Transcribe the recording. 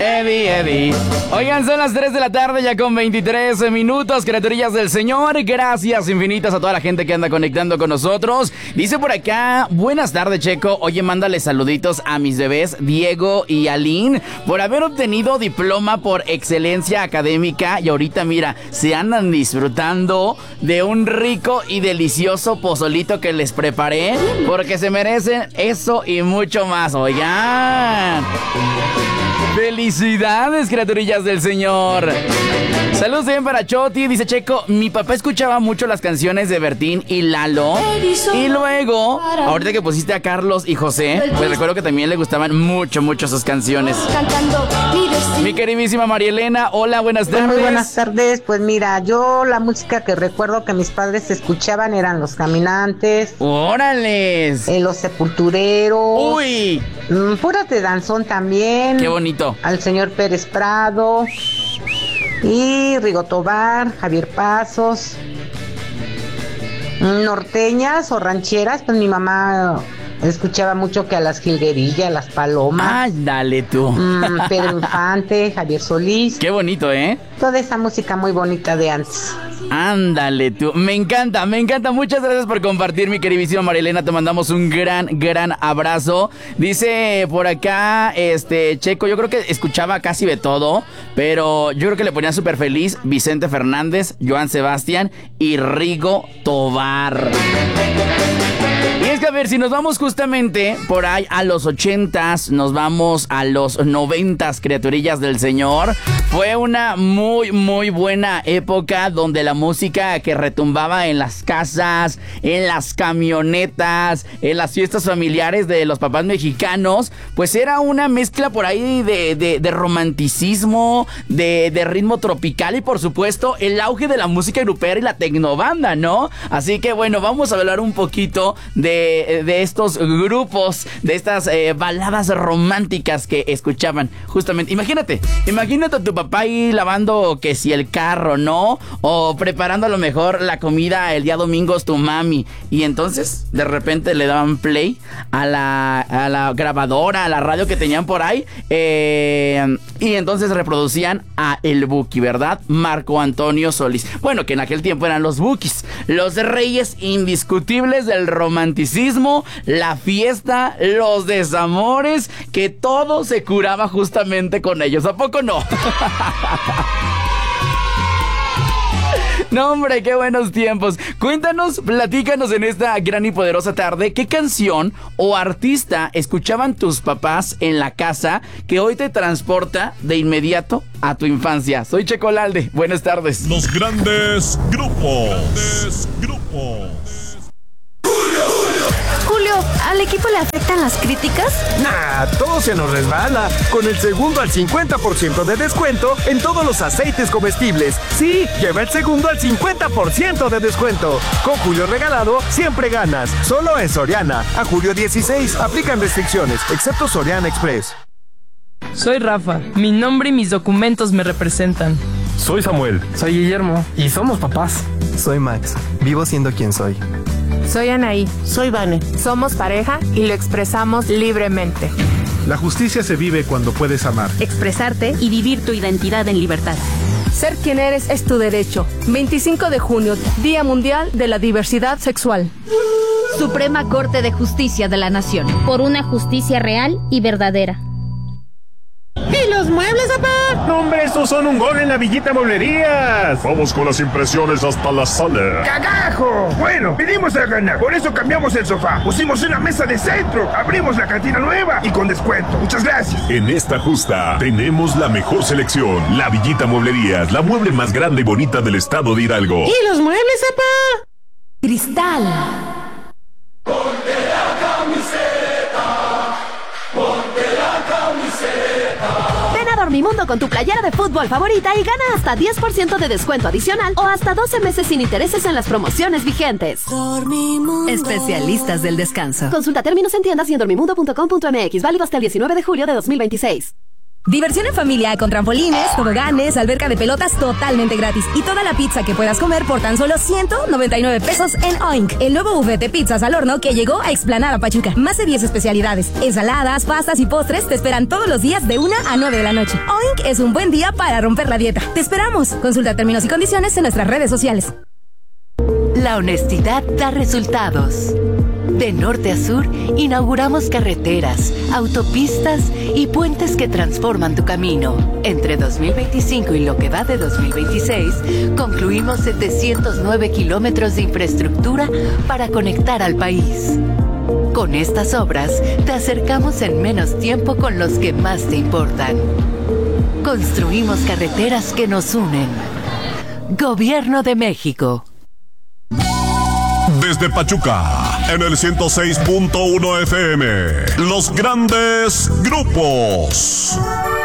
Eddie. Oigan, son las 3 de la tarde ya con 23 minutos, criaturillas del Señor. Gracias infinitas a toda la gente que anda conectando con nosotros. Dice por acá, buenas tardes, Checo. Oye, mándale saluditos a mis bebés Diego y Aline por haber obtenido diploma por excelencia académica. Y ahorita, mira, se andan disfrutando de un rico y delicioso pozolito que les preparé, porque se merecen eso y mucho más. Oigan, felicidades, criaturillas del Señor. Saludos bien para Choti. Dice Checo, mi papá escuchaba mucho las canciones de Bertín y Lalo. Y luego, ahorita que pusiste a Carlos y José, pues recuerdo que también le gustaban mucho sus canciones. Mi queridísima María Elena, hola, buenas tardes. Muy buenas tardes. Pues mira, yo la música que recuerdo que mis padres escuchaban eran Los Caminantes. ¡Órales! Los Sepultureros. ¡Uy! Puras de danzón también. ¡Qué bonito! Al señor Pérez Prado y Rigo Tobar, Javier Pasos. Norteñas o rancheras, pues mi mamá escuchaba mucho que a las Jilguerillas, a las Palomas. Ándale tú. Pedro Infante, Javier Solís. Qué bonito, ¿eh? Toda esa música muy bonita de antes. Ándale tú, me encanta, muchas gracias por compartir, mi queridísima Marilena, te mandamos un gran abrazo. Dice por acá, Checo, yo creo que escuchaba casi de todo, pero yo creo que le ponía súper feliz Vicente Fernández, Joan Sebastián y Rigo Tobar. Y es que a ver, si nos vamos justamente por ahí a los 80s, nos vamos a los 90s, criaturillas del Señor. Fue una muy buena época donde la música que retumbaba en las casas, en las camionetas, en las fiestas familiares de los papás mexicanos, pues era una mezcla por ahí de romanticismo, de ritmo tropical y por supuesto el auge de la música grupera y la tecnobanda, ¿no? Así que bueno, vamos a hablar un poquito de estos grupos, de estas baladas románticas que escuchaban justamente. Imagínate a tu papá ahí lavando que si el carro, ¿no? O preparando a lo mejor la comida el día domingo tu mami. Y entonces de repente le daban play a la grabadora, a la radio que tenían por ahí. Y entonces reproducían a el Buki, ¿verdad? Marco Antonio Solís. Bueno, que en aquel tiempo eran los Bukis, los reyes indiscutibles del romanticismo, la fiesta, los desamores, que todo se curaba justamente con ellos. ¿A poco no? No, hombre, qué buenos tiempos. Cuéntanos, platícanos en esta gran y poderosa tarde, ¿qué canción o artista escuchaban tus papás en la casa que hoy te transporta de inmediato a tu infancia? Soy Checo Lalde, buenas tardes. Los grandes grupos. Julio, ¿al equipo le afectan las críticas? Nah, todo se nos resbala. Con el segundo al 50% de descuento en todos los aceites comestibles. Sí, lleva el segundo al 50% de descuento. Con Julio regalado, siempre ganas. Solo en Soriana. A julio 16. Aplican restricciones, excepto Soriana Express. Soy Rafa. Mi nombre y mis documentos me representan. Soy Samuel. Soy Guillermo. Y somos papás. Soy Max. Vivo siendo quien soy. Soy Anaí. Soy Vane. Somos pareja y lo expresamos libremente. La justicia se vive cuando puedes amar, expresarte y vivir tu identidad en libertad. Ser quien eres es tu derecho. 25 de junio, Día Mundial de la Diversidad Sexual. Suprema Corte de Justicia de la Nación. Por una justicia real y verdadera. ¿Y los muebles, papá? No, hombre, estos son un gol en la Villita Mueblerías. Vamos con las impresiones hasta la sala. ¡Cagajo! Bueno, vinimos a ganar, por eso cambiamos el sofá. Pusimos una mesa de centro, abrimos la cantina nueva y con descuento. Muchas gracias. En esta justa tenemos la mejor selección. La Villita Mueblerías, la mueble más grande y bonita del estado de Hidalgo. ¿Y los muebles, papá? Cristal. Ponte la camiseta, ponte la camiseta. Ven a Dormimundo con tu playera de fútbol favorita y gana hasta 10% de descuento adicional o hasta 12 meses sin intereses en las promociones vigentes. Dormimundo. Especialistas del descanso. Consulta términos en tiendas y en dormimundo.com.mx. Válido hasta el 19 de julio de 2026. Diversión en familia con trampolines, toboganes, alberca de pelotas totalmente gratis. Y toda la pizza que puedas comer por tan solo 199 pesos en Oink. El nuevo buffet de pizzas al horno que llegó a Explanada Pachuca. Más de 10 especialidades. Ensaladas, pastas y postres te esperan todos los días de 1 a 9 de la noche. Oink es un buen día para romper la dieta. ¡Te esperamos! Consulta términos y condiciones en nuestras redes sociales. La honestidad da resultados. De norte a sur, inauguramos carreteras, autopistas y puentes que transforman tu camino. Entre 2025 y lo que va de 2026, concluimos 709 kilómetros de infraestructura para conectar al país. Con estas obras, te acercamos en menos tiempo con los que más te importan. Construimos carreteras que nos unen. Gobierno de México. Desde Pachuca, en el 106.1 FM, los grandes grupos.